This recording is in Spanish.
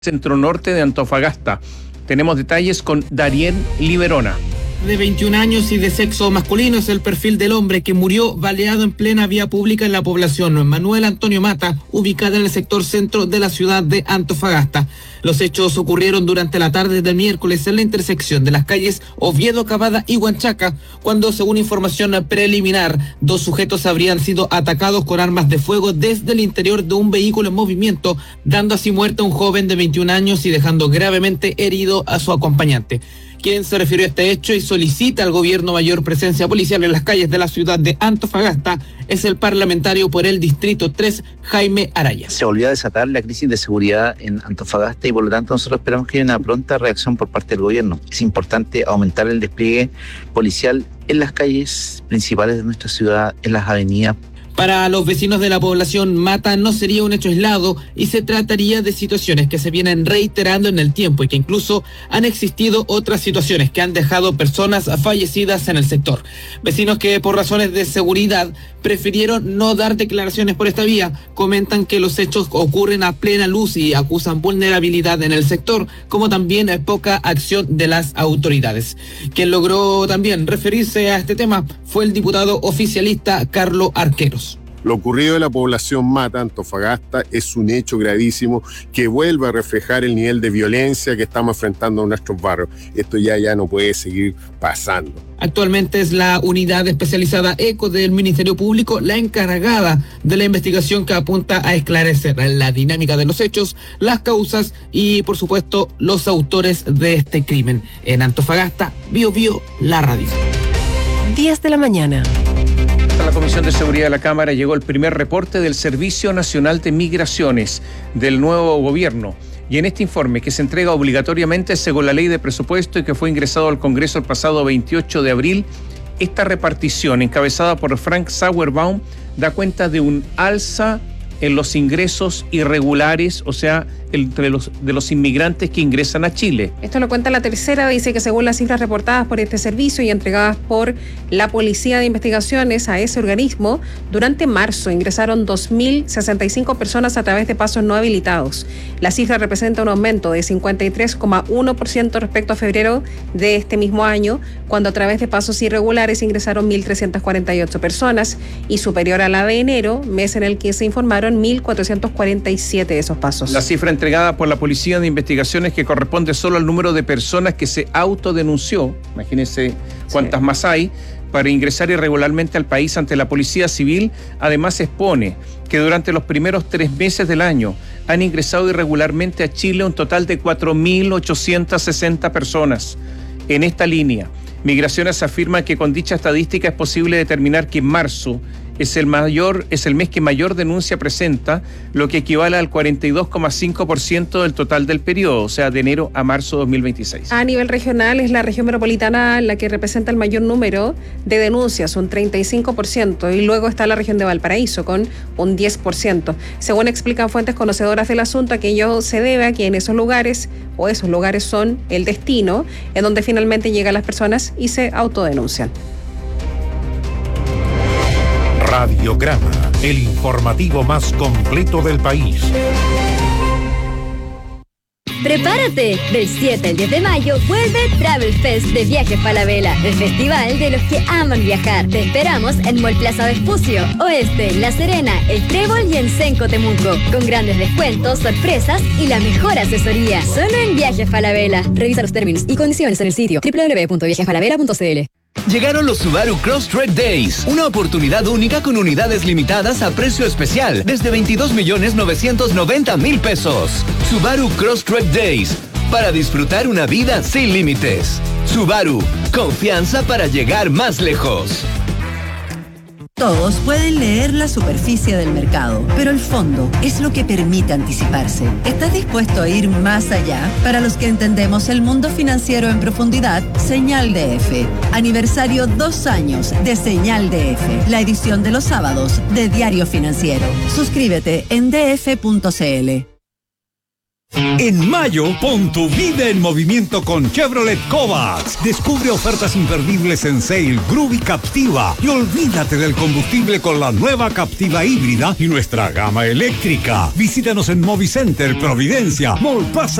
Centro Norte de Antofagasta. Tenemos detalles con Darien Liberona. De 21 años y de sexo masculino es el perfil del hombre que murió baleado en plena vía pública en la población Manuel Antonio Mata, ubicada en el sector centro de la ciudad de Antofagasta. Los hechos ocurrieron durante la tarde del miércoles en la intersección de las calles Oviedo, Cavada y Huanchaca, cuando, según información preliminar, dos sujetos habrían sido atacados con armas de fuego desde el interior de un vehículo en movimiento, dando así muerte a un joven de 21 años y dejando gravemente herido a su acompañante. Quien se refirió a este hecho y solicita al gobierno mayor presencia policial en las calles de la ciudad de Antofagasta es el parlamentario por el Distrito 3, Jaime Araya. Se volvió a desatar la crisis de seguridad en Antofagasta y por lo tanto nosotros esperamos que haya una pronta reacción por parte del gobierno. Es importante aumentar el despliegue policial en las calles principales de nuestra ciudad, en las avenidas. Para los vecinos de la población, Mata no sería un hecho aislado y se trataría de situaciones que se vienen reiterando en el tiempo y que incluso han existido otras situaciones que han dejado personas fallecidas en el sector. Vecinos que por razones de seguridad prefirieron no dar declaraciones por esta vía, comentan que los hechos ocurren a plena luz y acusan vulnerabilidad en el sector, como también poca acción de las autoridades. Quien logró también referirse a este tema fue el diputado oficialista Carlos Arqueros. Lo ocurrido en la población Mata, Antofagasta, es un hecho gravísimo que vuelve a reflejar el nivel de violencia que estamos enfrentando en nuestros barrios. Esto ya no puede seguir pasando. Actualmente es la unidad especializada ECO del Ministerio Público la encargada de la investigación que apunta a esclarecer la dinámica de los hechos, las causas y, por supuesto, los autores de este crimen. En Antofagasta, Bio, la radio. 10 de la mañana. A la Comisión de Seguridad de la Cámara llegó el primer reporte del Servicio Nacional de Migraciones del nuevo gobierno. Y en este informe, que se entrega obligatoriamente según la ley de presupuesto y que fue ingresado al Congreso el pasado 28 de abril, esta repartición, encabezada por Frank Sauerbaum, da cuenta de un alza en los ingresos irregulares, o sea, de los inmigrantes que ingresan a Chile. Esto lo cuenta La Tercera, dice que según las cifras reportadas por este servicio y entregadas por la Policía de Investigaciones a ese organismo, durante marzo ingresaron 2.065 personas a través de pasos no habilitados. La cifra representa un aumento de 53,1% respecto a febrero de este mismo año, cuando a través de pasos irregulares ingresaron 1.348 personas y superior a la de enero, mes en el que se informaron 1.447 de esos pasos. La cifra entregada por la Policía de Investigaciones, que corresponde solo al número de personas que se autodenunció, imagínense cuántas más hay, para ingresar irregularmente al país ante la Policía Civil. Además expone que durante los primeros 3 meses del año han ingresado irregularmente a Chile un total de 4.860 personas. En esta línea, Migraciones afirma que con dicha estadística es posible determinar que marzo es el mes que mayor denuncia presenta, lo que equivale al 42,5% del total del periodo, o sea, de enero a marzo de 2026. A nivel regional es la región metropolitana la que representa el mayor número de denuncias, un 35%, y luego está la región de Valparaíso con un 10%. Según explican fuentes conocedoras del asunto, aquello se debe a que en esos lugares son el destino en donde finalmente llegan las personas y se autodenuncian. Radiograma, el informativo más completo del país. Prepárate, del 7 al 10 de mayo vuelve Travel Fest de Viajes Falabella, el festival de los que aman viajar. Te esperamos en Mall Plaza Vespucio, Oeste, La Serena, El Trébol y en Senco Temuco, con grandes descuentos, sorpresas y la mejor asesoría. Solo en Viajes Falabella. Revisa los términos y condiciones en el sitio www.viajesfalabella.cl. Llegaron los Subaru Crosstrek Days, una oportunidad única con unidades limitadas a precio especial desde 22.990.000 pesos. Subaru Crosstrek Days, para disfrutar una vida sin límites. Subaru, confianza para llegar más lejos. Todos pueden leer la superficie del mercado, pero el fondo es lo que permite anticiparse. ¿Estás dispuesto a ir más allá? Para los que entendemos el mundo financiero en profundidad, Señal DF. Aniversario 2 años de Señal DF, la edición de los sábados de Diario Financiero. Suscríbete en df.cl. En mayo, pon tu vida en movimiento con Chevrolet Kovacs. Descubre ofertas imperdibles en Sail, Groove y Captiva. Y olvídate del combustible con la nueva Captiva híbrida y nuestra gama eléctrica. Visítanos en Movicenter, Providencia, Mall Plaza